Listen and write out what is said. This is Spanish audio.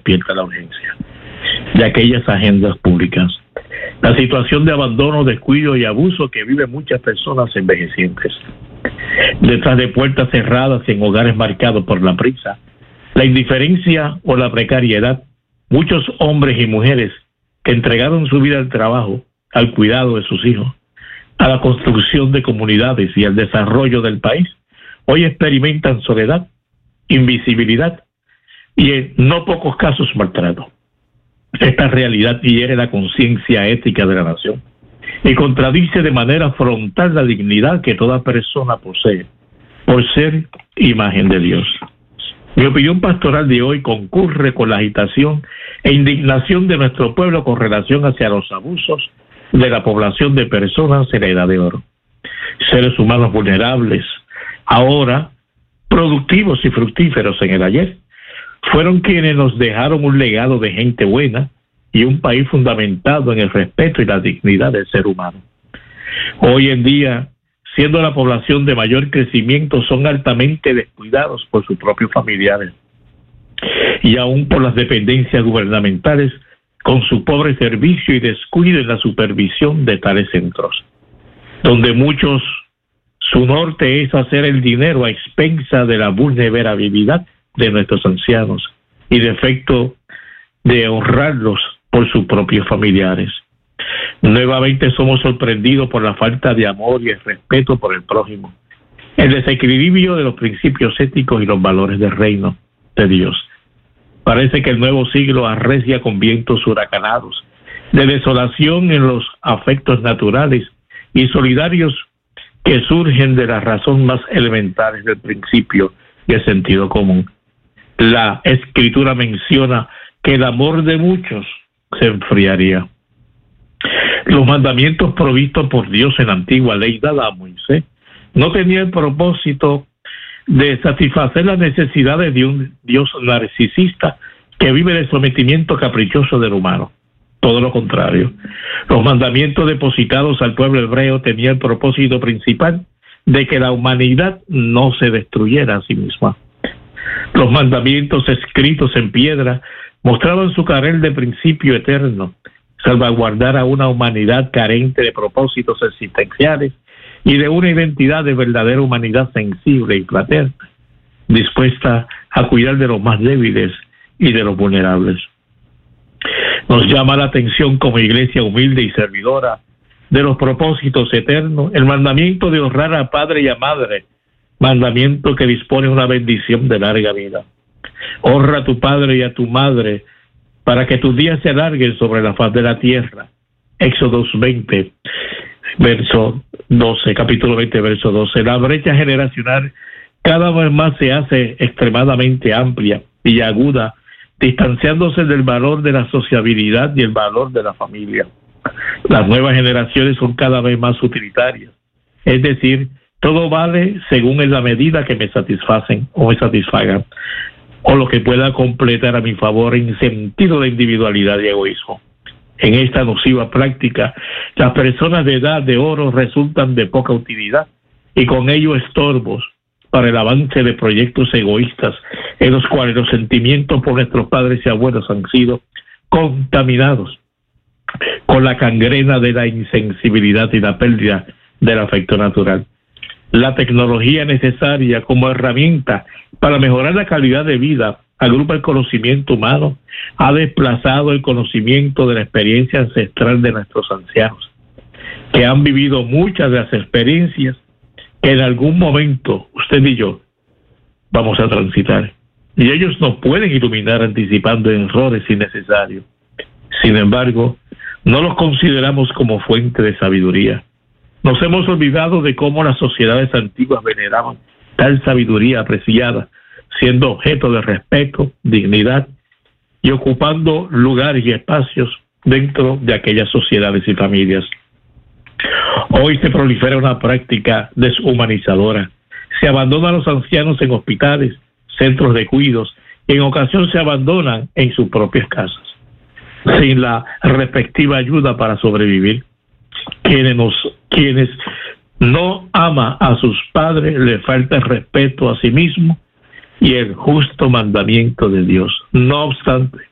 despierta la urgencia de aquellas agendas públicas. La situación de abandono, descuido y abuso que viven muchas personas envejecientes. Detrás de puertas cerradas en hogares marcados por la prisa, la indiferencia o la precariedad, muchos hombres y mujeres que entregaron su vida al trabajo, al cuidado de sus hijos, a la construcción de comunidades y al desarrollo del país, hoy experimentan soledad, invisibilidad y en no pocos casos maltrato. Esta realidad hiere la conciencia ética de la nación y contradice de manera frontal la dignidad que toda persona posee por ser imagen de Dios. Mi opinión pastoral de hoy concurre con la agitación e indignación de nuestro pueblo con relación hacia los abusos de la población de personas en la edad de oro. Seres humanos vulnerables, ahora productivos y fructíferos en el ayer, fueron quienes nos dejaron un legado de gente buena y un país fundamentado en el respeto y la dignidad del ser humano. Hoy en día, siendo la población de mayor crecimiento, son altamente descuidados por sus propios familiares y aún por las dependencias gubernamentales, con su pobre servicio y descuido en la supervisión de tales centros, donde muchos su norte es hacer el dinero a expensa de la vulnerabilidad de nuestros ancianos y de efecto de honrarlos por sus propios familiares. Nuevamente somos sorprendidos por la falta de amor y el respeto por el prójimo, el desequilibrio de los principios éticos y los valores del reino de Dios. Parece que el nuevo siglo arrecia con vientos huracanados, de desolación en los afectos naturales y solidarios que surgen de la razón más elementales del principio y el sentido común. La Escritura menciona que el amor de muchos se enfriaría. Los mandamientos provistos por Dios en la antigua ley dada a Moisés no tenían el propósito de satisfacer las necesidades de un Dios narcisista que vive del sometimiento caprichoso del humano. Todo lo contrario. Los mandamientos depositados al pueblo hebreo tenían el propósito principal de que la humanidad no se destruyera a sí misma. Los mandamientos escritos en piedra mostraban su carácter de principio eterno, salvaguardar a una humanidad carente de propósitos existenciales y de una identidad de verdadera humanidad sensible y fraterna, dispuesta a cuidar de los más débiles y de los vulnerables. Nos llama la atención como iglesia humilde y servidora de los propósitos eternos el mandamiento de honrar a padre y a madre, mandamiento que dispone una bendición de larga vida. Honra a tu padre y a tu madre para que tus días se alarguen sobre la faz de la tierra. Éxodo 20, verso 12, capítulo 20, verso 12. La brecha generacional cada vez más se hace extremadamente amplia y aguda, distanciándose del valor de la sociabilidad y el valor de la familia. Las nuevas generaciones son cada vez más utilitarias, es decir, todo vale según en la medida que me satisfacen o me satisfagan, o lo que pueda completar a mi favor en sentido de individualidad y egoísmo. En esta nociva práctica, las personas de edad de oro resultan de poca utilidad y con ello estorbos para el avance de proyectos egoístas en los cuales los sentimientos por nuestros padres y abuelos han sido contaminados con la gangrena de la insensibilidad y la pérdida del afecto natural. La tecnología necesaria como herramienta para mejorar la calidad de vida agrupa el conocimiento humano, ha desplazado el conocimiento de la experiencia ancestral de nuestros ancianos, que han vivido muchas de las experiencias que en algún momento usted y yo vamos a transitar. Y ellos nos pueden iluminar anticipando errores innecesarios. Sin embargo, no los consideramos como fuente de sabiduría. Nos hemos olvidado de cómo las sociedades antiguas veneraban tal sabiduría apreciada, siendo objeto de respeto, dignidad y ocupando lugares y espacios dentro de aquellas sociedades y familias. Hoy se prolifera una práctica deshumanizadora. Se abandonan a los ancianos en hospitales, centros de cuidados, y en ocasiones se abandonan en sus propias casas, sin la respectiva ayuda para sobrevivir. Quienes no ama a sus padres le falta el respeto a sí mismo y el justo mandamiento de Dios. No obstante,